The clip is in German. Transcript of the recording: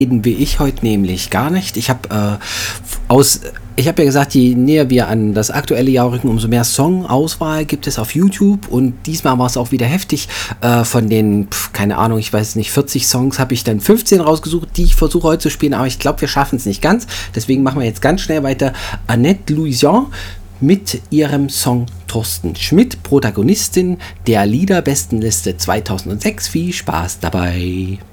Wie ich heute nämlich gar nicht. Ich habe ja gesagt, je näher wir an das aktuelle Jahr rücken, umso mehr Songauswahl gibt es auf YouTube und diesmal war es auch wieder heftig. Von den, keine Ahnung, ich weiß nicht, 40 Songs habe ich dann 15 rausgesucht, die ich versuche heute zu spielen, aber ich glaube, wir schaffen es nicht ganz. Deswegen machen wir jetzt ganz schnell weiter. Annette Louison mit ihrem Song Thorsten Schmidt, Protagonistin der Liederbestenliste 2006. Viel Spaß dabei.